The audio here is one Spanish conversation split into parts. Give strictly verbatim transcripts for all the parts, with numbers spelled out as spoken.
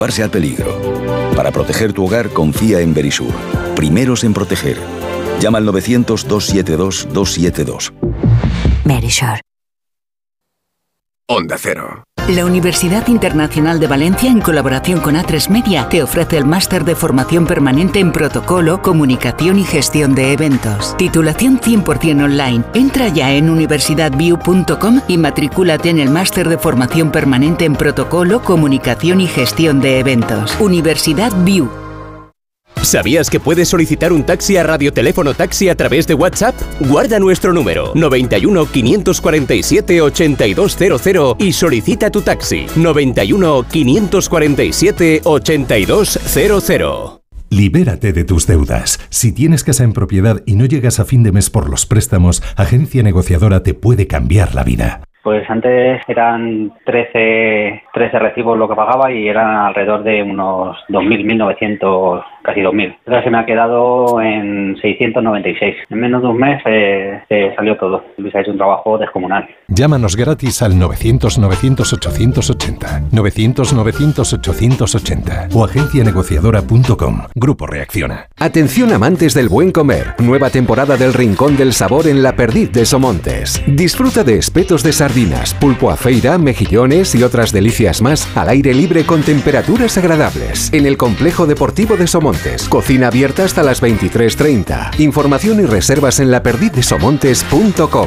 Al peligro. Para proteger tu hogar, confía en Verisur. Primeros en proteger. Llama al novecientos, doscientos setenta y dos, doscientos setenta y dos. Verisur. Onda Cero. La Universidad Internacional de Valencia, en colaboración con A tres Media, te ofrece el máster de formación permanente en protocolo, comunicación y gestión de eventos. Titulación cien por ciento online. Entra ya en universidad view punto com y matricúlate en el máster de formación permanente en protocolo, comunicación y gestión de eventos. Universidad View. ¿Sabías que puedes solicitar un taxi a Radioteléfono Taxi a través de WhatsApp? Guarda nuestro número noventa y uno, quinientos cuarenta y siete, ochenta y dos cero cero y solicita tu taxi noventa y uno, quinientos cuarenta y siete, ochenta y dos cero cero. Libérate de tus deudas. Si tienes casa en propiedad y no llegas a fin de mes por los préstamos, Agencia Negociadora te puede cambiar la vida. Pues antes eran trece, trece recibos lo que pagaba y eran alrededor de unos dos mil, mil novecientos, casi dos mil. Ahora se me ha quedado en seiscientos noventa y seis. En menos de un mes eh, se salió todo. Luis ha hecho un trabajo descomunal. Llámanos gratis al novecientos, novecientos, ochocientos ochenta, novecientos, novecientos, ochocientos ochenta o agencia negociadora punto com. Grupo Reacciona. Atención amantes del buen comer. Nueva temporada del Rincón del Sabor en La Perdiz de Somontes. Disfruta de espetos de sardinas, pulpo a feira, mejillones y otras delicias más al aire libre con temperaturas agradables. En el Complejo Deportivo de Somontes. Cocina abierta hasta las veintitrés treinta. Información y reservas en la perdiz de somontes punto com.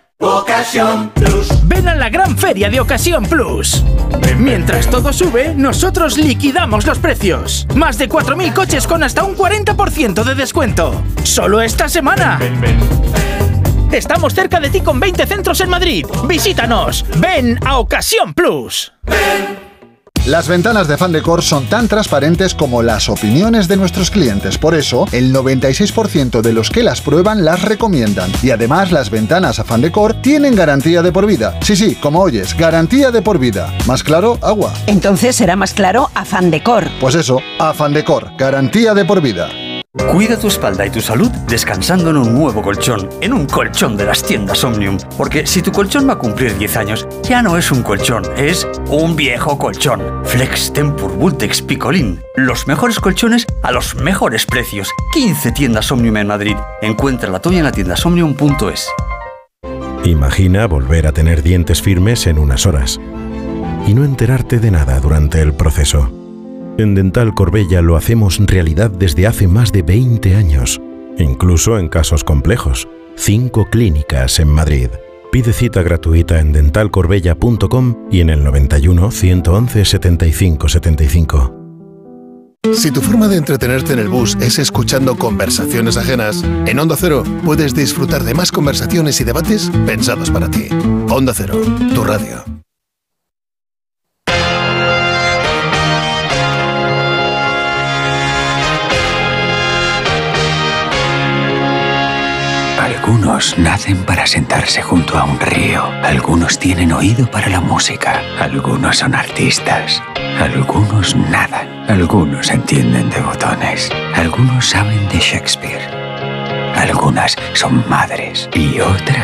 Ocasión Plus. Ven a la gran feria de Ocasión Plus. Mientras todo sube, nosotros liquidamos los precios. Más de cuatro mil coches con hasta un cuarenta por ciento de descuento. Solo esta semana. Ven, ven, ven. Estamos cerca de ti con veinte centros en Madrid. Visítanos. Ven a Ocasión Plus. Ven. Las ventanas de Fandecor son tan transparentes como las opiniones de nuestros clientes. Por eso, el noventa y seis por ciento de los que las prueban las recomiendan. Y además, las ventanas a Fandecor tienen garantía de por vida. Sí, sí, como oyes, garantía de por vida. ¿Más claro? Agua. Entonces será más claro a Fandecor. Pues eso, a Fandecor, garantía de por vida. Cuida tu espalda y tu salud descansando en un nuevo colchón, en un colchón de las tiendas Omnium. Porque si tu colchón va a cumplir diez años, ya no es un colchón, es un viejo colchón. Flex, Tempur, Vultex, Picolín. Los mejores colchones a los mejores precios. quince tiendas Omnium en Madrid. Encuentra la tuya en la tienda omnium punto es. Imagina volver a tener dientes firmes en unas horas y no enterarte de nada durante el proceso. En Dental Corbella lo hacemos realidad desde hace más de veinte años, incluso en casos complejos. Cinco clínicas en Madrid. Pide cita gratuita en dental corbella punto com y en el noventa y uno, ciento once, setenta y cinco setenta y cinco. Si tu forma de entretenerte en el bus es escuchando conversaciones ajenas, en Onda Cero puedes disfrutar de más conversaciones y debates pensados para ti. Onda Cero, tu radio. Algunos nacen para sentarse junto a un río, algunos tienen oído para la música, algunos son artistas, algunos nadan, algunos entienden de botones, algunos saben de Shakespeare, algunas son madres y otras